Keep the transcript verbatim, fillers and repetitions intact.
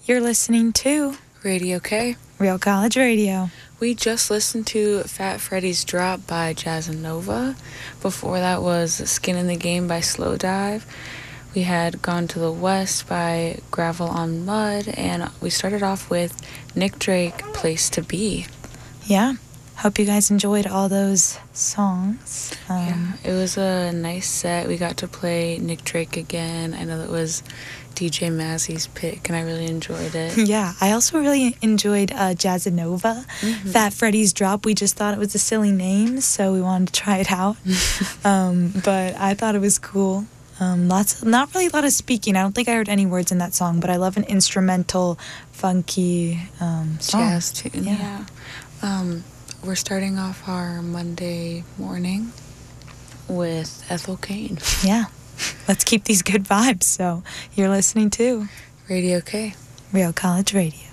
You're listening to Radio K. Real College Radio. We just listened to Fat Freddy's Drop by Jazzanova. Before that was Skin in the Game by Slow Dive. We had Gone to the West by Gravel on Mud. And we started off with Nick Drake, Place to Be. Yeah. Hope you guys enjoyed all those songs. Um, yeah, it was a nice set. We got to play Nick Drake again. I know that was D J Mazzy's pick, and I really enjoyed it. Yeah, I also really enjoyed uh, Jazzanova. Mm-hmm. Fat Freddy's Drop. We just thought it was a silly name, so we wanted to try it out. um, but I thought it was cool. Um, lots, of, not really a lot of speaking. I don't think I heard any words in that song, but I love an instrumental, funky um, song. Jazz tune. Yeah. yeah. Um, We're starting off our Monday morning with Ethel Cain. Yeah. Let's keep these good vibes. So you're listening to Radio K. Real College Radio.